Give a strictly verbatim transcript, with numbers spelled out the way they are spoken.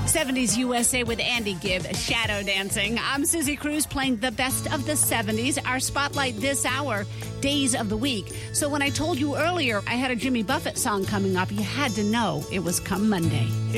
seventies U S A with Andy Gibb, Shadow Dancing. I'm Susie Cruz playing the best of the seventies. Our spotlight this hour, Days of the Week. So when I told you earlier I had a Jimmy Buffett song coming up, you had to know it was Come Monday.